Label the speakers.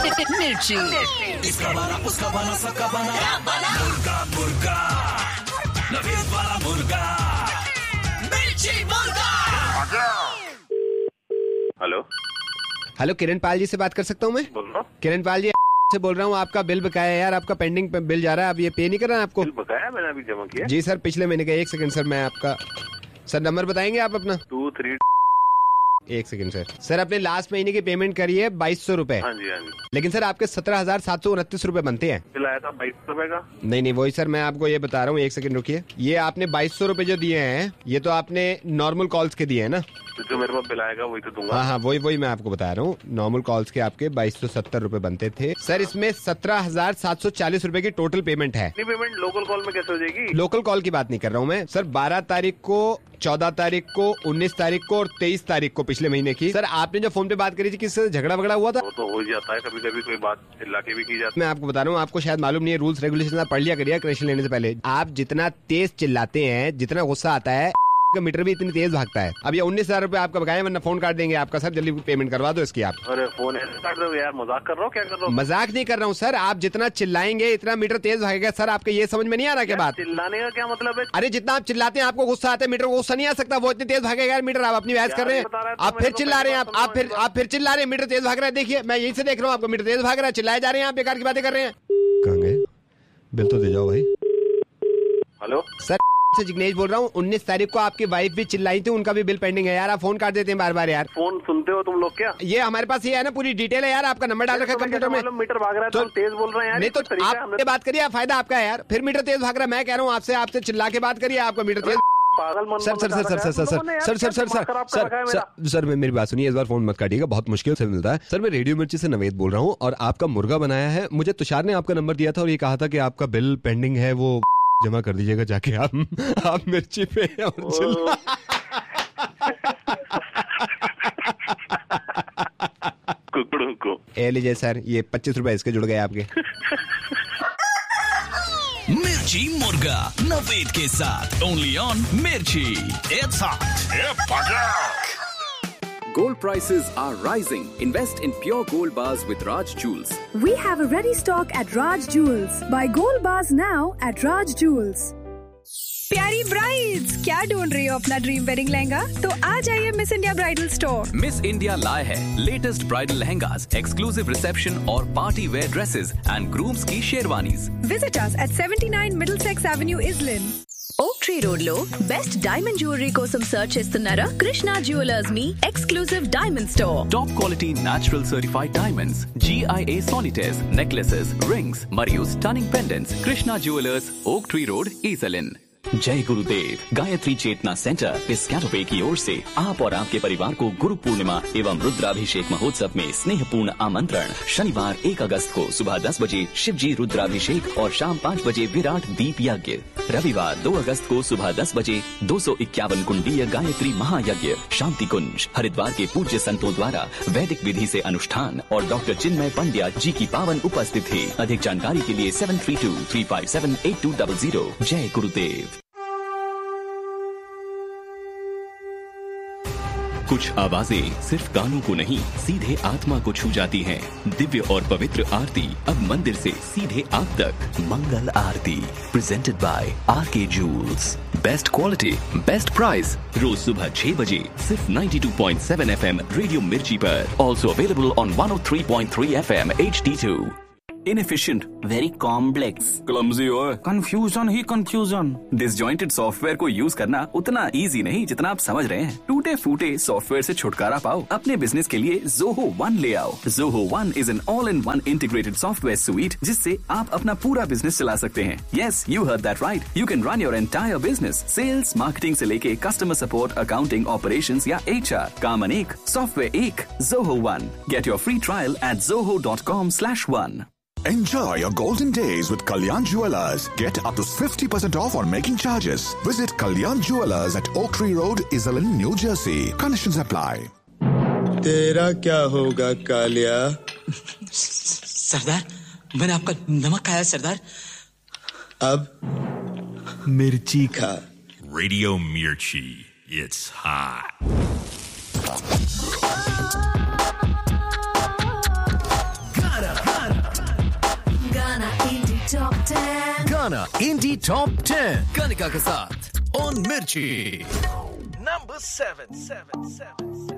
Speaker 1: मिर्ची। इसका बना उसका बना सबका बना मुर्गा मुर्गा नवीद वाला मुर्गा मिर्ची मुर्गा।
Speaker 2: हेलो
Speaker 3: हेलो, किरण पाल जी से बात कर सकता हूँ मैं?
Speaker 2: बोल रहा हूँ।
Speaker 3: किरण पाल जी से बोल रहा हूँ। आपका बिल बकाया है यार, आपका पेंडिंग बिल जा रहा है, अब ये पे नहीं कर रहा है आपको?
Speaker 2: बिल बकाया मैंने अभी जमा किया।
Speaker 3: जी सर, पिछले महीने का। एक सेकंड सर, मैं आपका सर नंबर बताएंगे आप अपना?
Speaker 2: 23।
Speaker 3: एक सेकंड सर। सर अपने लास्ट महीने की पेमेंट करी है 2200 रुपए।
Speaker 2: हाँ जी हाँ जी।
Speaker 3: लेकिन सर आपके 17,729 रुपए बनते हैं।
Speaker 2: बिल आया था 22 रुपए का।
Speaker 3: नहीं वही सर, मैं आपको ये बता रहा हूँ, एक सेकंड रुकिए। ये आपने 2200 रुपए जो दिए हैं, ये तो आपने नॉर्मल कॉल्स के दिए हैं ना?
Speaker 2: तो जो मेरे पास बिल आएगा वही तो दूंगा।
Speaker 3: हाँ वही मैं आपको बता रहा हूँ। नॉर्मल कॉल्स के आपके 2270 रुपए बनते थे सर। इसमें 17,740 रुपए की टोटल पेमेंट है।
Speaker 2: पेमेंट लोकल कॉल में कैसे हो जाएगी?
Speaker 3: लोकल कॉल की बात नहीं कर रहा हूँ मैं सर। 12 तारीख को, 14 तारीख को, 19 तारीख को और 23 तारीख को पिछले महीने की। सर आपने जो फोन पे बात करी थी, किससे झगड़ा वगड़ा हुआ था?
Speaker 2: वो तो हो जाता है कभी कभी, कोई बात चिल्ला के भी की जाती है।
Speaker 3: मैं आपको बता रहा हूँ, आपको शायद मालूम नहीं है, रूल्स रेगुलेशन आप पढ़ लिया करिए कनेक्शन लेने से पहले। आप जितना तेज चिल्लाते हैं, जितना गुस्सा आता है, का मीटर भी इतनी तेज भागता है। अब ये 19,000 रुपए आपका बकाया, वरना फोन काट देंगे आपका। सर जल्दी पेमेंट करवा दो इसकी आप।
Speaker 2: अरे फोन ऐसे काट दो यार, मजाक कर रहा हूँ क्या कर रहा हूँ?
Speaker 3: मजाक नहीं कर रहा हूँ सर। आप जितना चिल्लाएंगे इतना मीटर तेज भागेगा सर। आपके ये समझ में नहीं आ रहा क्या बात?
Speaker 2: चिल्लाने का क्या मतलब है?
Speaker 3: अरे जितना आप चिल्लाते हैं आपको गुस्सा आता है, मीटर को गुस्सा नहीं आ सकता। वो इतनी तेज भागेगा यार मीटर। आप अपनी बहस कर रहे हैं, आप फिर चिल्ला रहे हैं। आप फिर चिल्ला रहे हैं, मीटर तेज भाग रहा है। देखिए मैं यहीं से देख रहा हूँ, आपको मीटर तेज भाग रहा है, चिल्लाए जा रहे हैं, आप बेकार की बातें कर रहे हैं। कहाँ गए? बिल तो दे जाओ भाई।
Speaker 2: हेलो
Speaker 3: सर से जिग्नेश बोल रहा हूँ। 19 तारीख को आपकी वाइफ भी चिल्लाई थी, उनका भी बिल पेंडिंग है यार। आप फोन काट देते हैं बार बार यार।
Speaker 2: फोन सुनते हो तुम लोग क्या?
Speaker 3: ये हमारे पास ये है ना, पूरी डिटेल है यार। आपका नंबर डाल रखा है कंप्यूटर में।
Speaker 2: मीटर भाग रहा है तो तेज बोल रहे हैं यार।
Speaker 3: नहीं तो आप बात करिए, फायदा आपका है यार। फिर मीटर तेज भाग रहा है, मैं कह रहा हूँ आपसे चिल्ला के बात करिए, आपका मीटर तेज। सर मेरी बात सुनिए, इस बार फोन मत काटिएगा, बहुत मुश्किल से मिलता है। सर मैं रेडियो मिर्ची से नवेद बोल रहा हूँ और आपका मुर्गा बनाया है। मुझे तुषार ने आपका नंबर दिया था और ये कहा था कि आपका बिल पेंडिंग है, वो जमा कर दीजिएगा जाके आप मिर्ची पे। और
Speaker 2: कुकड़ों को
Speaker 3: ए लीजिए सर, ये 25 रुपए इसके जुड़ गए आपके।
Speaker 1: मिर्ची मुर्गा नवेद के साथ ओनली ऑन मिर्ची। It's hot.
Speaker 4: Gold prices are rising. Invest in pure gold bars with Raj Jewels.
Speaker 5: We have a ready stock at Raj Jewels. Buy gold bars now at Raj Jewels.
Speaker 6: प्यारी brides, क्या ढूंढ रही हो अपना dream wedding lehenga? तो आ जाइए miss India bridal store.
Speaker 4: Miss India लाए है latest bridal lehengas, exclusive reception और party wear dresses and grooms की sherwanis.
Speaker 6: Visit us at 79 Middlesex Avenue, Islin.
Speaker 7: ఓక్ ట్రీ రోడ్ లో బెస్ట్ డైమండ్ జ్యువెలరీ కోసం సర్చ్ చేస్తున్నారా? కృష్ణ జ్యువెలర్స్ మీ exclusive diamond store.
Speaker 4: Top quality natural certified diamonds, GIA solitaires, necklaces, rings మరియు stunning pendants. Krishna Jewelers, Oak Tree Road, Islin. जय गुरुदेव गायत्री चेतना centre पिस्कैटोपे की ओर से आप और आपके परिवार को गुरु पूर्णिमा एवं रुद्राभिषेक महोत्सव में स्नेहपूर्ण आमंत्रण। शनिवार 1 अगस्त को सुबह 10 बजे शिवजी रुद्राभिषेक और शाम 5 बजे विराट दीप यज्ञ। रविवार 2 अगस्त को सुबह 10 बजे 251 कुंडीय गायत्री महायज्ञ शांति कुंज। हरिद्वार के पूज्य संतों द्वारा वैदिक विधि से अनुष्ठान और डॉक्टर चिन्मय पंड्या जी की पावन उपस्थिति। अधिक जानकारी के लिए 7323578200। जय गुरुदेव। कुछ आवाजें सिर्फ कानों को नहीं सीधे आत्मा को छू जाती हैं। दिव्य और पवित्र आरती अब मंदिर से सीधे आप तक। मंगल आरती presented by R K joules. Best quality best price, रोज सुबह 6 बजे सिर्फ 92.7 FM रेडियो मिर्ची पर। Also available on 103.3 FM HD2।
Speaker 8: Inefficient, very complex,
Speaker 4: clumsy और
Speaker 8: confusion ही confusion।
Speaker 4: डिसजॉइंटेड सॉफ्टवेयर को यूज करना उतना इजी नहीं जितना आप समझ रहे हैं। टूटे फूटे सॉफ्टवेयर से छुटकारा पाओ। अपने बिजनेस के लिए Zoho One ले आओ। Zoho One is an all-in-one integrated software suite जिससे आप अपना पूरा बिजनेस चला सकते हैं। Yes, you heard that right. You can run your entire business, sales, marketing से लेके customer support, accounting, operations या HR। काम अनेक, सॉफ्टवेयर एक। Zoho One. Get your free trial at zoho.com/one।
Speaker 9: Enjoy your golden days with Kalyan Jewelers. Get up to 50% off on making charges. Visit Kalyan Jewelers at Oak Tree Road, Islin, New Jersey. Conditions apply.
Speaker 10: तेरा क्या होगा कालिया?
Speaker 11: सरदार, मैंने आपका नमक खाया सरदार।
Speaker 10: अब मिर्ची खा।
Speaker 12: Radio Mirchi. It's hot.
Speaker 1: Gotta Top 10 गाना इंडी टॉप 10 कनिका के साथ ऑन मिर्ची नंबर 7